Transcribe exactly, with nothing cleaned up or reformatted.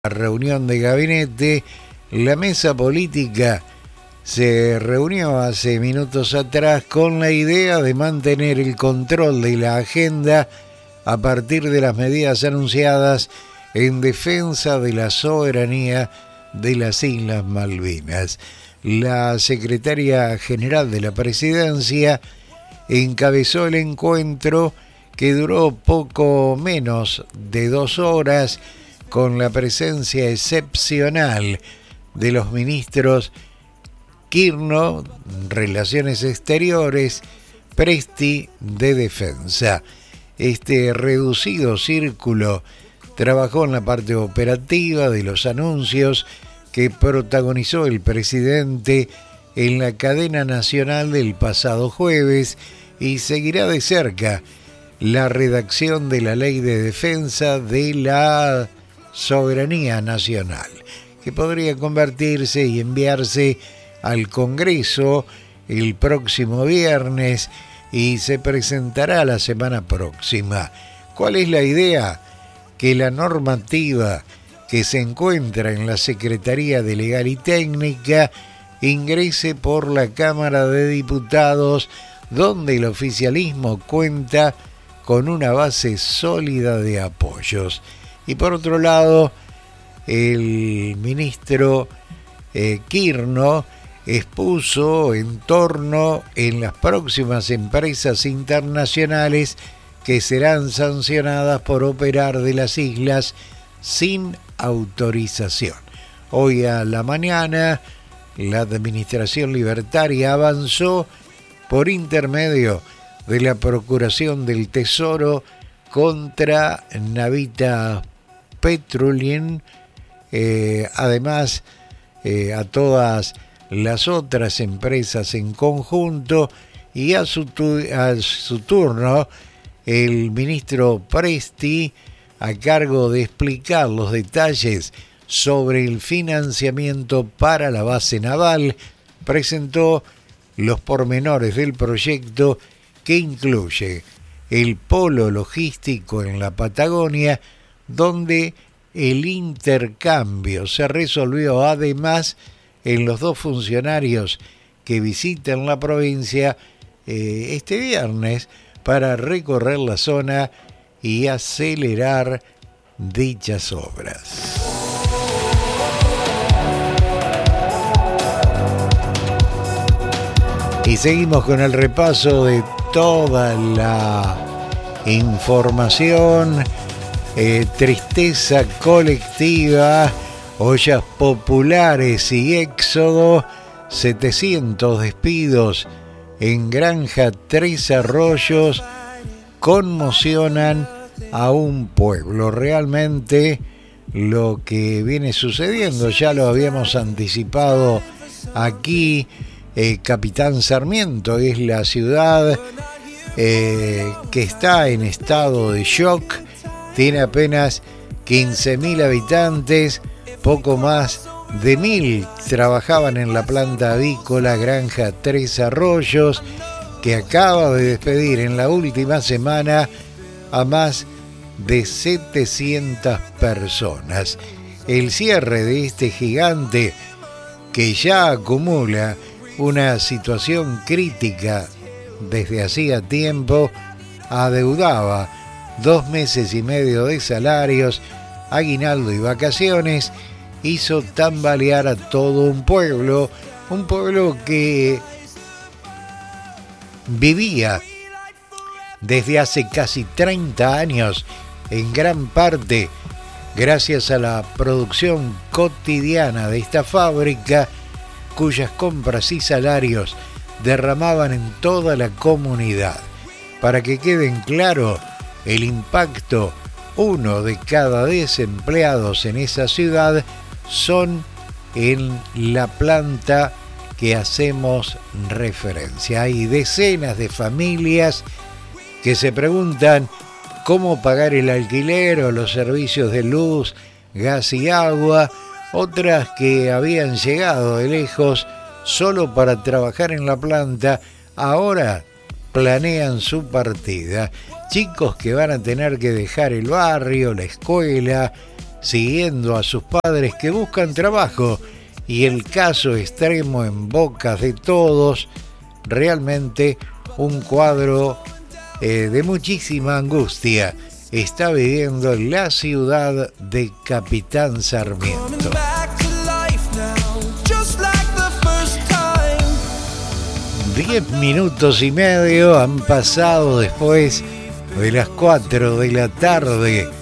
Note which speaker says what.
Speaker 1: Reunión de gabinete. La mesa política se reunió hace minutos atrás con la idea de mantener el control de la agenda a partir de las medidas anunciadas en defensa de la soberanía de las Islas Malvinas. La secretaria general de la presidencia encabezó el encuentro, que duró poco menos de dos horas, con la presencia excepcional de los ministros Quirno, Relaciones Exteriores, Presti, de Defensa. Este reducido círculo trabajó en la parte operativa de los anuncios que protagonizó el presidente en la cadena nacional del pasado jueves y seguirá de cerca la redacción de la Ley de Defensa de la Soberanía Nacional, que podría convertirse y enviarse al Congreso el próximo viernes y se presentará la semana próxima. ¿Cuál es la idea? Que la normativa que se encuentra en la Secretaría de Legal y Técnica ingrese por la Cámara de Diputados, donde el oficialismo cuenta con una base sólida de apoyos. Y por otro lado, el ministro eh, Quirno expuso en torno en las próximas empresas internacionales que serán sancionadas por operar de las islas sin autorización. Hoy a la mañana, la Administración Libertaria avanzó por intermedio de la Procuración del Tesoro contra Navita Petroleum, eh, además eh, a todas las otras empresas en conjunto, y a su, tu- a su turno el ministro Presti, a cargo de explicar los detalles sobre el financiamiento para la base naval, presentó los pormenores del proyecto, que incluye el polo logístico en la Patagonia, donde el intercambio se resolvió además en los dos funcionarios que visitan la provincia eh, este viernes para recorrer la zona y acelerar dichas obras. Y seguimos con el repaso de toda la información. Eh, tristeza colectiva, ollas populares y éxodo, setecientos despidos en Granja Tres Arroyos conmocionan a un pueblo. Realmente lo que viene sucediendo, ya lo habíamos anticipado aquí. Eh, Capitán Sarmiento es la ciudad eh, que está en estado de shock. Tiene apenas quince mil habitantes, poco más de mil trabajaban en la planta avícola Granja Tres Arroyos, que acaba de despedir en la última semana a más de setecientas personas. El cierre de este gigante, que ya acumula una situación crítica desde hacía tiempo, adeudaba dos meses y medio de salarios, aguinaldo y vacaciones, hizo tambalear a todo un pueblo, un pueblo que vivía desde hace casi treinta años, en gran parte gracias a la producción cotidiana de esta fábrica, cuyas compras y salarios derramaban en toda la comunidad. Para que queden claro el impacto, uno de cada diez empleados en esa ciudad son en la planta que hacemos referencia. Hay decenas de familias que se preguntan cómo pagar el alquiler o los servicios de luz, gas y agua, otras que habían llegado de lejos solo para trabajar en la planta, ahora planean su partida. Chicos que van a tener que dejar el barrio, la escuela, siguiendo a sus padres que buscan trabajo, y el caso extremo en boca de todos, realmente un cuadro eh, de muchísima angustia está viviendo la ciudad de Capitán Sarmiento. Diez minutos y medio han pasado después de las cuatro de la tarde